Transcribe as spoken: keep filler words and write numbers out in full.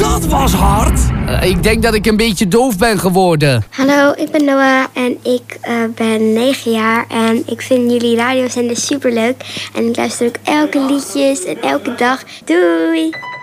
Dat was hard. Uh, ik denk dat ik een beetje doof ben geworden. Hallo, ik ben Noah en ik uh, ben negen jaar. En ik vind jullie radiozender superleuk. En ik luister ook elke liedjes en elke dag. Doei!